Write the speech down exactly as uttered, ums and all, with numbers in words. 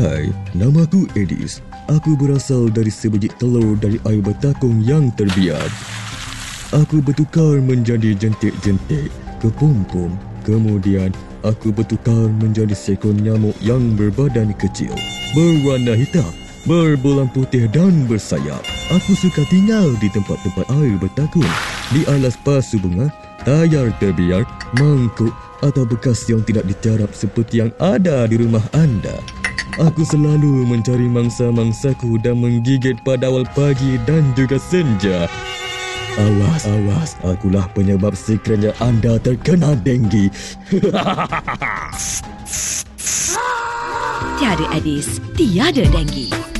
Hai, namaku Edis. Aku berasal dari sebiji telur dari air bertakung yang terbiar. Aku bertukar menjadi jentik-jentik ke pom-pom. Kemudian, aku bertukar menjadi seekor nyamuk yang berbadan kecil, berwarna hitam, berbolang putih dan bersayap. Aku suka tinggal di tempat-tempat air bertakung, di alas pasu bunga, tayar terbiar, mangkuk atau bekas yang tidak dicarap seperti yang ada di rumah anda. Aku selalu mencari mangsa-mangsaku dan menggigit pada awal pagi dan juga senja. Awas, awas, akulah penyebab sekiranya anda terkena denggi. Tiada Edis, tiada denggi.